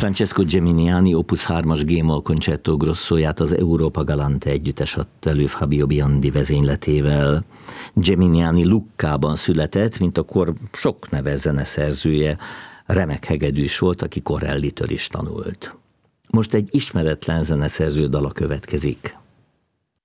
Francesco Geminiani Opus 3-as G-moll Concerto Grossóját az Europa Galante együttes adta elő Fabio Biondi vezényletével. Geminiani Luccában született, mint a kor sok neves zeneszerzője, remek hegedűs volt, aki Corellitől is tanult. Most egy ismeretlen zeneszerző dala következik.